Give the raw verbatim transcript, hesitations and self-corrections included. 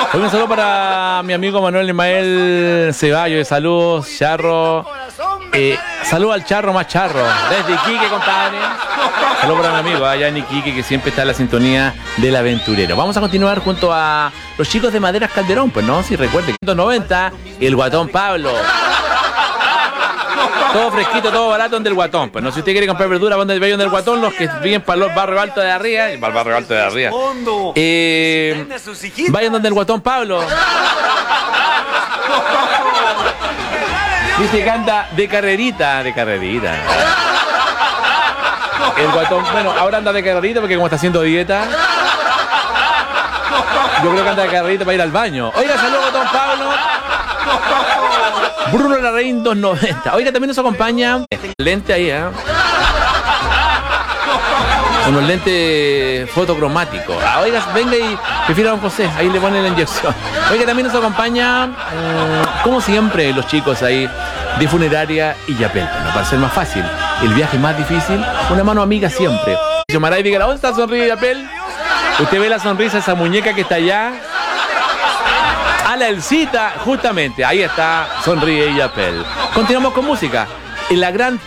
Hoy un saludo para mi amigo Manuel Ismael Ceballos. Saludos, Charro. Eh, saludo al Charro más Charro. Desde Iquique, compadre. Saludos para mi amigo allá en Iquique, que siempre está en la sintonía del aventurero. Vamos a continuar junto a los chicos de Maderas Calderón, pues no, si recuerden. ciento noventa, el Guatón Pablo. Todo fresquito, todo barato donde el Guatón. Pues no, si usted quiere comprar verdura, donde vayan del Guatón, los que viven para los barrios altos de arriba, para el barrio alto de arriba. Eh, vayan donde el Guatón Pablo. Dice que anda de carrerita, de carrerita. El Guatón, bueno, ahora anda de carrerita porque como está haciendo dieta, yo creo que anda de carrerita para ir al baño. Oiga, saludos, Guatón Pablo. Bruno Larraín doscientos noventa. Oiga, también nos acompaña lente ahí, ¿eh? Unos lentes fotocromáticos. Ah, oiga, venga y prefiero a don José, ahí le ponen la inyección. Oiga, también nos acompaña, eh, como siempre, los chicos ahí de Funeraria Illapel. No, para ser más fácil, el viaje más difícil, una mano amiga siempre. Maray, diga, ¿dónde está Sonríe Illapel? Usted ve la sonrisa, esa muñeca que está allá. A la Elcita, justamente, ahí está, Sonríe Illapel. Continuamos con música. En la gran